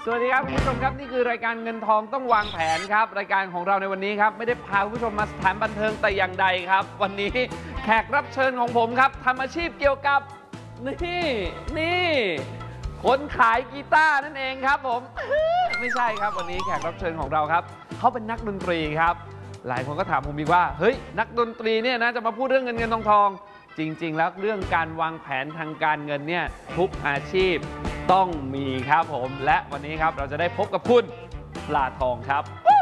สวัสดีครับคุณผู้ชมครับนี่คือรายการเงินทองต้องวางแผนครับรายการของเราในวันนี้ครับไม่ได้พาคุณผู้ชมมาสถานบันเทิงแต่อย่างใดครับวันนี้แขกรับเชิญของผมครับทำอาชีพเกี่ยวกับนี่คนขายกีตาร์นั่นเองครับผมไม่ใช่ครับวันนี้แขกรับเชิญของเราครับเขาเป็นนักดนตรีครับหลายคนก็ถามผมอีกว่าเฮ้ยนักดนตรีเนี่ยนะจะมาพูดเรื่องเงินทองจริงๆแล้วเรื่องการวางแผนทางการเงินเนี่ยทุกอาชีพต้องมีครับผมและวันนี้ครับเราจะได้พบกับคุณปลาทองครับ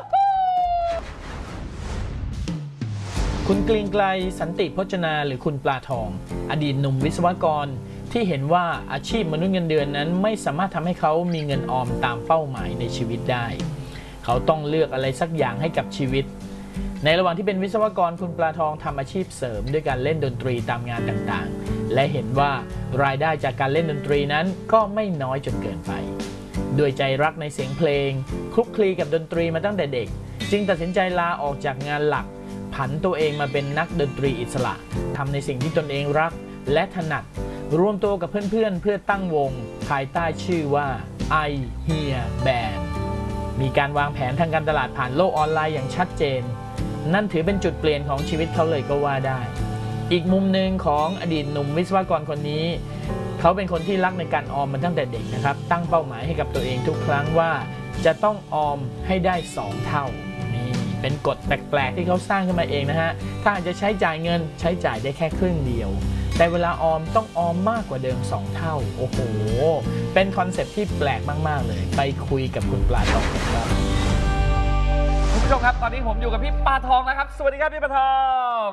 คุณเกรียงไกรสันติพจนาหรือคุณปลาทองอดีตหนุ่มวิศวกรที่เห็นว่าอาชีพมนุษย์เงินเดือนนั้นไม่สามารถทำให้เขามีเงินออมตามเป้าหมายในชีวิตได้เขาต้องเลือกอะไรสักอย่างให้กับชีวิตในระหว่างที่เป็นวิศวกรคุณปลาทองทำอาชีพเสริมด้วยการเล่นดนตรีตามงานต่างๆและเห็นว่ารายได้จากการเล่นดนตรีนั้นก็ไม่น้อยจนเกินไปด้วยใจรักในเสียงเพลงคลุกคลีกับดนตรีมาตั้งแต่เด็กจึงตัดสินใจลาออกจากงานหลักผันตัวเองมาเป็นนักดนตรีอิสระทำในสิ่งที่ตนเองรักและถนัดรวมตัวกับเพื่อนๆเพื่อตั้งวงภายใต้ชื่อว่า I Hear Band มีการวางแผนทางการตลาดผ่านโลกออนไลน์อย่างชัดเจนนั่นถือเป็นจุดเปลี่ยนของชีวิตเขาเลยก็ว่าได้อีกมุมหนึ่งของอดีตหนุ่มวิศวกรคนนี้เขาเป็นคนที่รักในการออมมาตั้งแต่เด็กนะครับตั้งเป้าหมายให้กับตัวเองทุกครั้งว่าจะต้องออมให้ได้2เท่านี่เป็นกฎแปลกๆที่เขาสร้างขึ้นมาเองนะฮะถ้าอาจจะใช้จ่ายเงินใช้จ่ายได้แค่ครึ่งเดียวแต่เวลาออมต้องออมมากกว่าเดิม2เท่าโอ้โหเป็นคอนเซ็ปต์ที่แปลกมากๆเลยไปคุยกับคุณปลาทองครับคุณผู้ชมครับตอนนี้ผมอยู่กับพี่ปลาทองนะครับสวัสดีครับพี่ปลาทอง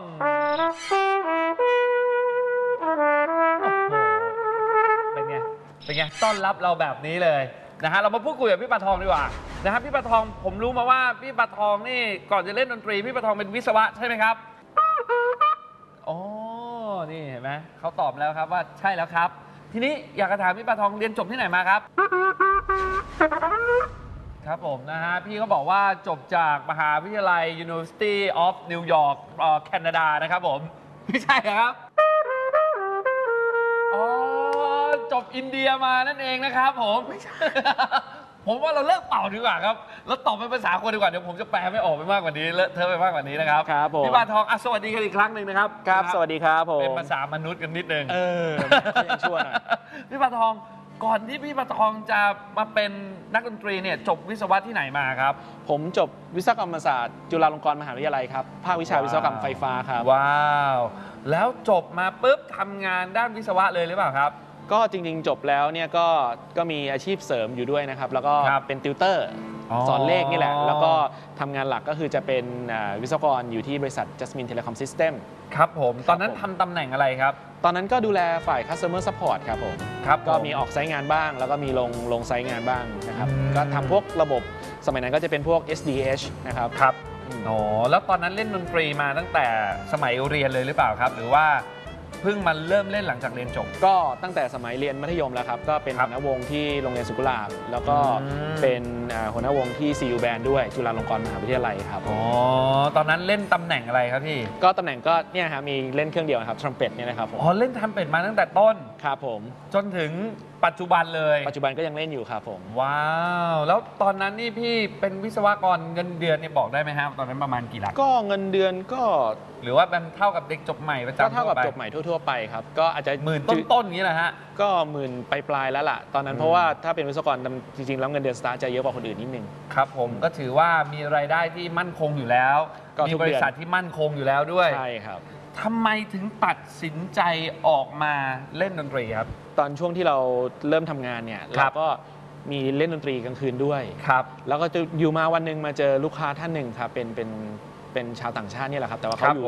เป็นไงต้อนรับเราแบบนี้เลยนะฮะเรามาพูดคุยกับพี่ปลาทองดีกว่านะฮะพี่ปลาทองผมรู้มาว่าพี่ปลาทองนี่ก่อนจะเล่นดนตรีพี่ปลาทองเป็นวิศวะใช่ไหมครับอ๋อนี่เห็นไหมเขาตอบแล้วครับว่าใช่แล้วครับทีนี้อยากจะถามพี่ปลาทองเรียนจบที่ไหนมาครับครับผมนะฮะพี่เขาบอกว่าจบจากมหาวิทยาลัย University of New York แคนาดานะครับผมไม่ใช่ครับอ๋อจบอินเดียมานั่นเองนะครับผมไม่ใช่ผมว่าเราเลิกเป่าดีกว่าครับแล้วตอบเป็นภาษาคนดีกว่าเดี๋ยวผมจะแปลไม่ออกไปมากกว่านี้เลอะเทอะไปมากกว่านี้นะครับครับผมพี่ปลาทองสวัสดีกันอีกครั้งหนึ่งนะครับครับสวัสดีครับผมเป็นภาษามนุษย์กันนิดนึงยังชั่วหน่อยพี่ปลาทองก่อนที่พี่ปลาทองจะมาเป็นนักดนตรีเนี่ยจบวิศวะที่ไหนมาครับผมจบวิศวกรรมศาสตร์จุฬาลงกรณ์มหาวิทยาลัยครับภาควิชาวิศวกรรมไฟฟ้าครับว้าวแล้วจบมาปุ๊บทำงานด้านวิศวะเลยหรือเปล่าครับก็จริงๆจบแล้วเนี่ยก็มีอาชีพเสริมอยู่ด้วยนะครับแล้วก็เป็นติวเตอร์สอนเลขนี่แหละแล้วก็ทำงานหลักก็คือจะเป็นวิศวกรอยู่ที่บริษัท Jasmine Telecom System ครับผมตอนนั้นทำตำแหน่งอะไรครับตอนนั้นก็ดูแลฝ่าย Customer Support ครับผมก็มีออกไซต์งานบ้างแล้วก็มีลงไซต์งานบ้างนะครับก็ทำพวกระบบสมัยนั้นก็จะเป็นพวก SDH นะครับครับอ๋อแล้วตอนนั้นเล่นดนตรีมาตั้งแต่สมัยเรียนเลยหรือเปล่าครับหรือว่าเพิ่งมาเริ่มเล่นหลังจากเรียนจบก็ตั้งแต่สมัยเรียนมัธยมแล้วครับก็เป็นหัวหน้าวงที่โรงเรียนสุขุลาภแล้วก็เป็นหัวหน้าวงที่ CU Band ด้วยจุฬาลงกรณ์มหาวิทยาลัยครับอ๋อตอนนั้นเล่นตำแหน่งอะไรครับพี่ก็ตำแหน่งก็เนี่ยครับมีเล่นเครื่องเดียวครับทรัมเป็ตเนี่ยนะครับอ๋อเล่นทรัมเป็ตมาตั้งแต่ต้นครับผมจนถึงปัจจุบันเลยปัจจุบันก็ยังเล่นอยู่ครับผมว้าวแล้วตอนนั้นนี่พี่เป็นวิศวกรเงินเดือนเนี่ยบอกได้ไหมครับตอนนั้นประมาณกี่หลักก็เงินเดือนก็หรือว่ามันเท่ากับเด็กจบใหม่ประจำก็เท่ากับจบใหม่ทั่วๆไปครับก็อาจจะหมื่นต้นๆนี้แหละฮะก็หมื่นปลายแล้วล่ะตอนนั้นเพราะว่าถ้าเป็นวิศวกรจริงๆแล้วเงินเดือนสตาร์ทจะเยอะกว่าคนอื่นนิดนึงครับผมก็ถือว่ามีรายได้ที่มั่นคงอยู่แล้วมีบริษัทที่มั่นคงอยู่แล้วด้วยใช่ครับทำไมถึงตัดสินใจออกมาเล่นดนตรีครับตอนช่วงที่เราเริ่มทำงานเนี่ยเราก็มีเล่นดนตรีกลางคืนด้วยครับแล้วก็จะอยู่มาวันหนึ่งมาเจอลูกค้าท่านหนึ่งครับเป็นชาวต่างชาตินี่แหละครับแต่ว่าเขาอยู่